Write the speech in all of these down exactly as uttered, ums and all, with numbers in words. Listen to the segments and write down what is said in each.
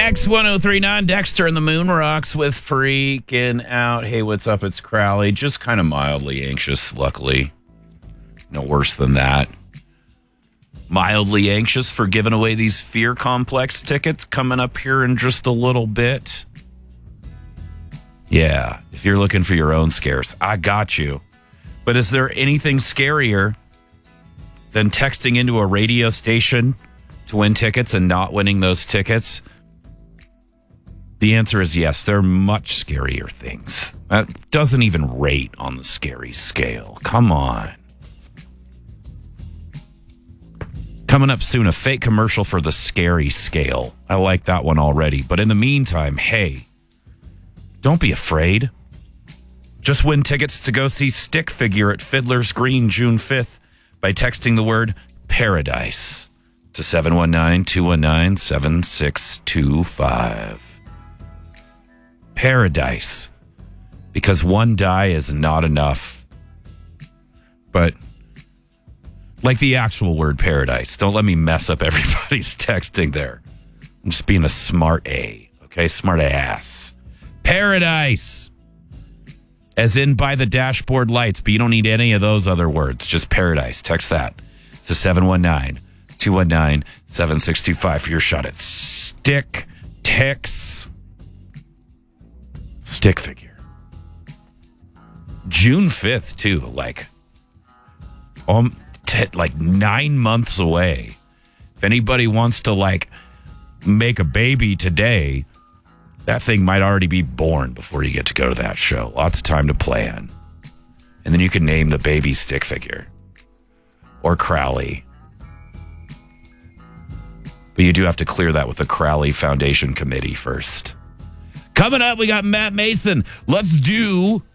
X ten thirty-nine, Dexter and the Moon Rocks with Freaking Out. Hey, what's up? It's Crowley. Just kind of mildly anxious, luckily. No worse than that. Mildly anxious for giving away these Fear Complex tickets coming up here in just a little bit. Yeah, if you're looking for your own scares, I got you. But is there anything scarier than texting into a radio station to win tickets and not winning those tickets? The answer is yes. There are much scarier things. That doesn't even rate on the scary scale. Come on. Coming up soon, a fake commercial for the scary scale. I like that one already. But in the meantime, hey, don't be afraid. Just win tickets to go see Stick Figure at Fiddler's Green June fifth by texting the word Paradise to seven one nine, two one nine, seven six two five. Paradise. Because one die is not enough. But like the actual word paradise. Don't let me mess up everybody's texting there. I'm just being a smart A. Okay? Smart ass. Paradise. As in by the dashboard lights, but you don't need any of those other words. Just paradise. Text that to seven one nine, two one nine, seven six two five for your shot at Stick Ticks. Stick Figure. June fifth, too. Like, um, t- like nine months away. If anybody wants to, like, make a baby today, that thing might already be born before you get to go to that show. Lots of time to plan. And then you can name the baby Stick Figure. Or Crowley. But you do have to clear that with the Crowley Foundation Committee first. Coming up, we got Matt Mason. Let's do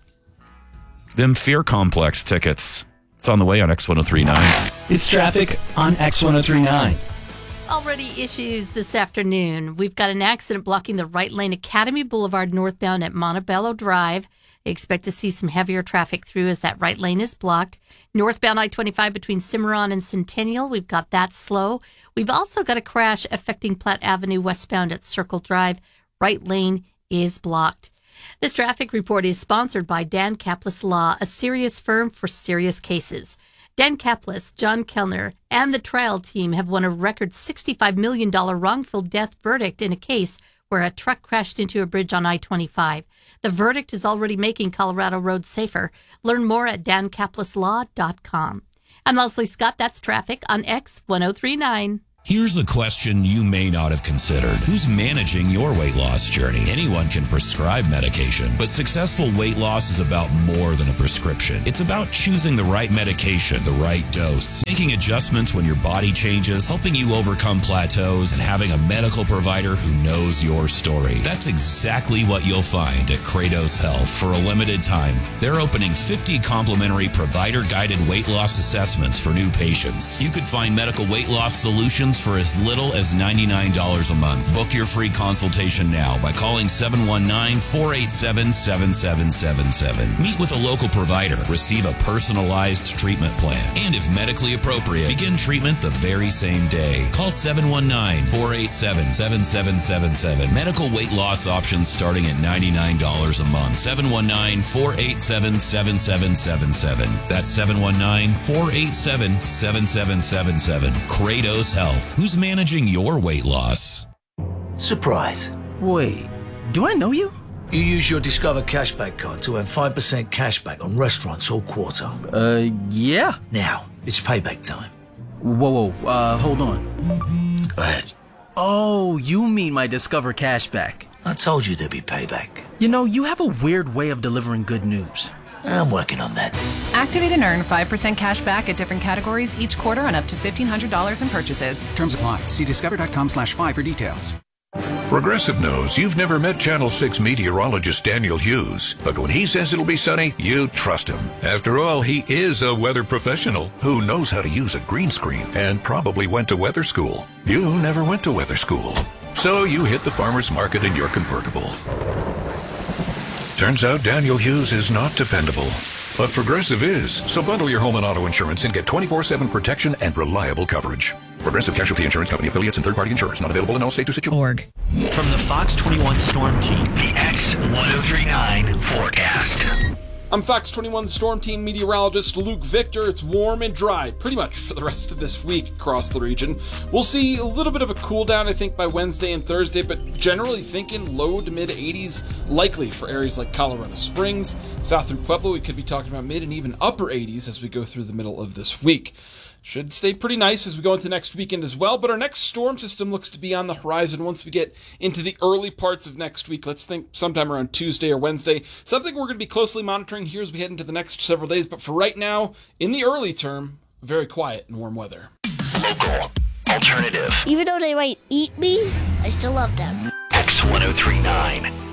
them Fear Complex tickets. It's on the way on X ten thirty-nine. It's traffic on X ten thirty-nine. Already issues this afternoon. We've got an accident blocking the right lane, Academy Boulevard northbound at Montebello Drive. Expect to see some heavier traffic through as that right lane is blocked. Northbound I twenty-five between Cimarron and Centennial, we've got that slow. We've also got a crash affecting Platte Avenue westbound at Circle Drive. Right lane is blocked. This traffic report is sponsored by Dan Kaplis Law, a serious firm for serious cases. Dan Kaplis, John Kellner, and the trial team have won a record sixty-five million dollars wrongful death verdict in a case where a truck crashed into a bridge on I twenty-five. The verdict is already making Colorado roads safer. Learn more at dan kaplis law dot com. I'm Leslie Scott. That's traffic on X ten thirty-nine. Here's a question you may not have considered. Who's managing your weight loss journey? Anyone can prescribe medication, but successful weight loss is about more than a prescription. It's about choosing the right medication, the right dose, making adjustments when your body changes, helping you overcome plateaus, and having a medical provider who knows your story. That's exactly what you'll find at Kratos Health. For a limited time, they're opening fifty complimentary provider-guided weight loss assessments for new patients. You could find medical weight loss solutions for as little as ninety-nine dollars a month. Book your free consultation now by calling seven one nine, four eight seven, seven seven seven seven. Meet with a local provider. Receive a personalized treatment plan. And if medically appropriate, begin treatment the very same day. Call seven one nine, four eight seven, seven seven seven seven. Medical weight loss options starting at ninety-nine dollars a month. seven one nine, four eight seven, seven seven seven seven. That's seven one nine, four eight seven, seven seven seven seven. Kratos Health. Who's managing your weight loss? Surprise. Wait, do I know you? You use your Discover Cashback card to earn five percent cashback on restaurants all quarter. Uh, yeah. Now, it's payback time. Whoa, whoa, uh, hold on. Go ahead. Oh, you mean my Discover Cashback. I told you there'd be payback. You know, you have a weird way of delivering good news. I'm working on that. Activate and earn five percent cash back at different categories each quarter on up to fifteen hundred dollars in purchases. Terms apply. See discover.com slash five for details. Progressive knows you've never met Channel six meteorologist Daniel Hughes, but when he says it'll be sunny, you trust him. After all, he is a weather professional who knows how to use a green screen and probably went to weather school. You never went to weather school, so you hit the farmer's market in your convertible. Turns out Daniel Hughes is not dependable. But Progressive is. So bundle your home and auto insurance and get twenty-four seven protection and reliable coverage. Progressive Casualty Insurance Company affiliates and third-party insurers. Not available in all states or situations. Org. From the Fox twenty-one Storm Team, the X ten thirty-nine forecast. I'm Fox twenty-one Storm Team meteorologist Luke Victor. It's warm and dry pretty much for the rest of this week across the region. We'll see a little bit of a cool down, I think, by Wednesday and Thursday, but generally thinking low to mid eighties likely for areas like Colorado Springs. South through Pueblo, we could be talking about mid and even upper eighties as we go through the middle of this week. Should stay pretty nice as we go into next weekend as well, but our next storm system looks to be on the horizon once we get into the early parts of next week. Let's think sometime around Tuesday or Wednesday. Something we're going to be closely monitoring here as we head into the next several days, but for right now, in the early term, very quiet and warm weather. Local. Alternative. Even though they might eat me, I still love them. X ten thirty-nine.